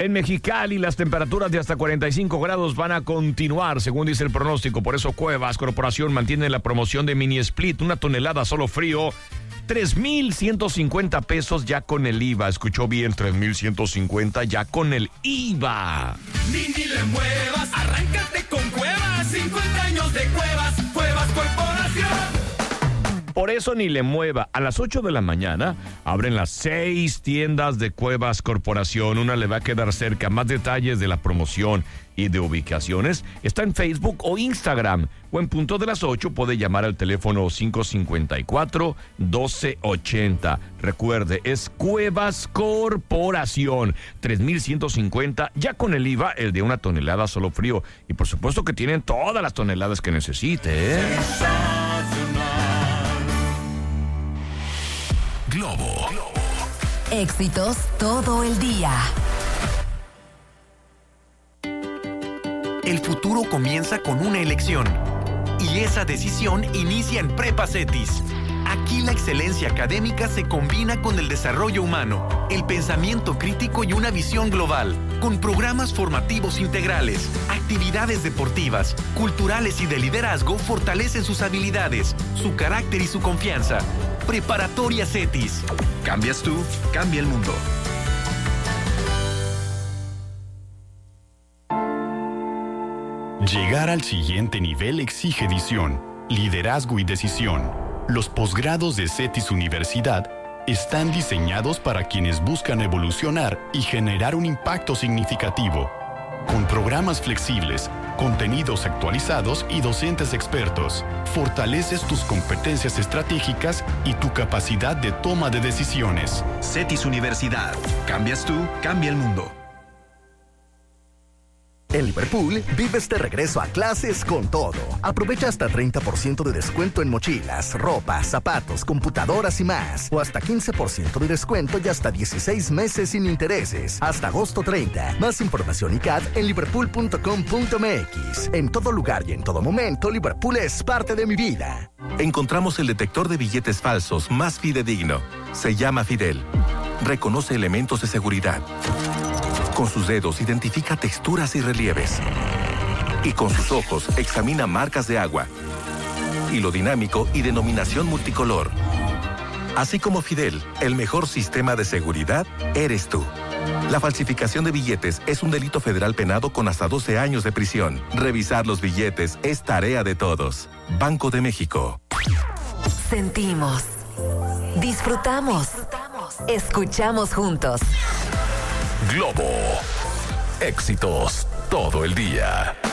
En Mexicali las temperaturas de hasta 45 grados van a continuar, según dice el pronóstico. Por eso Cuevas Corporación mantiene la promoción de Mini Split, una tonelada solo frío, 3,150 pesos ya con el IVA. Escuchó bien, 3,150 ya con el IVA. Ni le muevas, arráncate con Cuevas, 50 años de Cuevas, Cuevas Corporación. Por eso ni le mueva. A las 8 de la mañana abren las 6 tiendas de Cuevas Corporación. Una le va a quedar cerca. Más detalles de la promoción y de ubicaciones está en Facebook o Instagram. O en punto de las 8 puede llamar al teléfono 554-1280. Recuerde, es Cuevas Corporación. 3,150 ya con el IVA, el de una tonelada solo frío. Y por supuesto que tienen todas las toneladas que necesite, ¿eh? Globo. Éxitos todo el día. El futuro comienza con una elección. Y esa decisión inicia en Prepa Cetis. Aquí la excelencia académica se combina con el desarrollo humano, el pensamiento crítico y una visión global, con programas formativos integrales, actividades deportivas, culturales y de liderazgo fortalecen sus habilidades, su carácter y su confianza. Preparatoria Cetis. Cambias tú, cambia el mundo. Llegar al siguiente nivel exige edición, liderazgo y decisión. Los posgrados de Cetis Universidad están diseñados para quienes buscan evolucionar y generar un impacto significativo. Con programas flexibles, contenidos actualizados y docentes expertos, fortaleces tus competencias estratégicas y tu capacidad de toma de decisiones. Cetis Universidad. Cambias tú, cambia el mundo. En Liverpool, vives de regreso a clases con todo. Aprovecha hasta 30% de descuento en mochilas, ropa, zapatos, computadoras y más. O hasta 15% de descuento y hasta 16 meses sin intereses. Hasta agosto 30. Más información y CAD en liverpool.com.mx. En todo lugar y en todo momento, Liverpool es parte de mi vida. Encontramos el detector de billetes falsos más fidedigno. Se llama Fidel. Reconoce elementos de seguridad. Con sus dedos identifica texturas y relieves. Y con sus ojos examina marcas de agua. Hilo dinámico y denominación multicolor. Así como Fidel, el mejor sistema de seguridad eres tú. La falsificación de billetes es un delito federal penado con hasta 12 años de prisión. Revisar los billetes es tarea de todos. Banco de México. Sentimos. Disfrutamos. Escuchamos juntos. Globo. Éxitos todo el día.